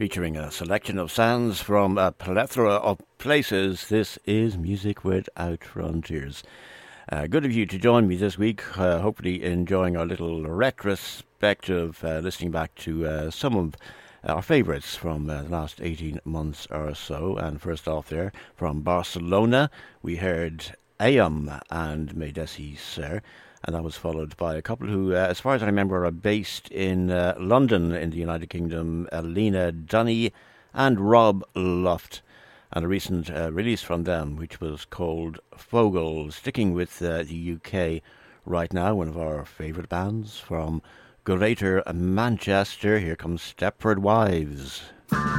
Featuring a selection of sounds from a plethora of places, this is Music Without Frontiers. Good of you to join me this week, hopefully enjoying our little retrospective, listening back to some of our favourites from the last 18 months or so. And first off there, from Barcelona, we heard Ayam and Me Desi Sir. And that was followed by a couple who, as far as I remember, are based in London in the United Kingdom, Lena Dunny and Rob Luft. And a recent release from them, which was called Fogel. Sticking with the UK right now, one of our favourite bands from Greater Manchester. Here comes Stepford Wives.